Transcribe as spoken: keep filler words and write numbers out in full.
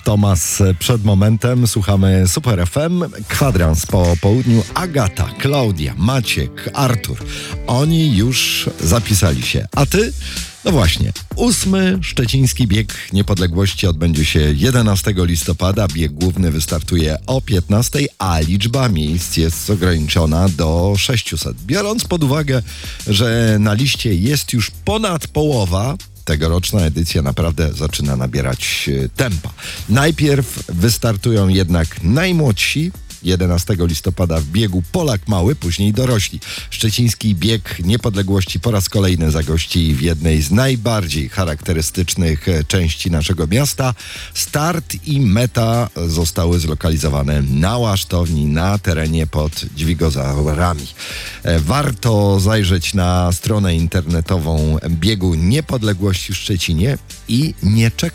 Tomas przed momentem. Słuchamy Super F M. Kwadrans po południu. Agata, Klaudia, Maciek, Artur. Oni już zapisali się. A ty? No właśnie, ósmy Szczeciński Bieg Niepodległości odbędzie się jedenastego listopada. Bieg główny wystartuje o piętnastej, a liczba miejsc jest ograniczona do sześciuset. Biorąc pod uwagę, że na liście jest już ponad połowa, tegoroczna edycja naprawdę zaczyna nabierać tempa. Najpierw wystartują jednak najmłodsi. jedenastego listopada w biegu Polak Mały, później dorośli. Szczeciński Bieg Niepodległości po raz kolejny zagości w jednej z najbardziej charakterystycznych części naszego miasta. Start i meta zostały zlokalizowane na Łasztowni, na terenie pod Dźwigozaurami. Warto zajrzeć na stronę internetową Biegu Niepodległości w Szczecinie i nie czekać